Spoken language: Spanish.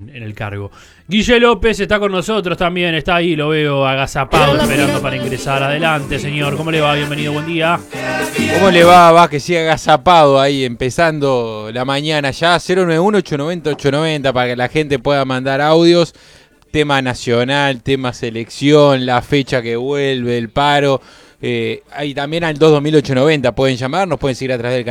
en el cargo. Guille López está con nosotros también, está ahí, lo veo agazapado, esperando para ingresar. Adelante, señor, ¿cómo le va? Bienvenido, buen día. ¿Cómo le va? Que siga agazapado ahí, empezando la mañana ya. 091-890-890 para que la gente pueda mandar audios. Tema nacional, tema selección, la fecha que vuelve, el paro. Ahí también al 220-890 pueden llamar, nos pueden seguir a través del canal.